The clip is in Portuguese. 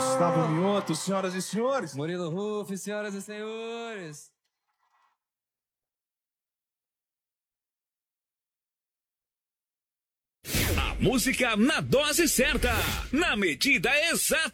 Gustavo Mioto, senhoras e senhores. Murilo Ruff, senhoras e senhores. A música na dose certa, na medida exata.